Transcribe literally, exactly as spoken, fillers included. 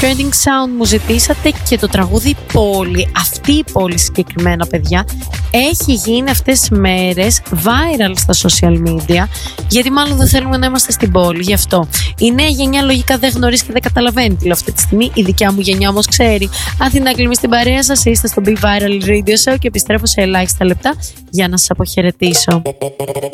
Trending Sound μου ζητήσατε και το τραγούδι Πόλη. Αυτή η πόλη συγκεκριμένα, παιδιά, έχει γίνει αυτές τις μέρες viral στα social media, γιατί μάλλον δεν θέλουμε να είμαστε στην πόλη. Γι' αυτό η νέα γενιά λογικά δεν γνωρίζει και δεν καταλαβαίνει τι λέω αυτή τη στιγμή. Η δικιά μου γενιά όμως ξέρει. Αθηνά Κλίμη στην παρέα σας, είστε στο Be Viral Radio Show και επιστρέφω σε ελάχιστα λεπτά για να σας αποχαιρετήσω.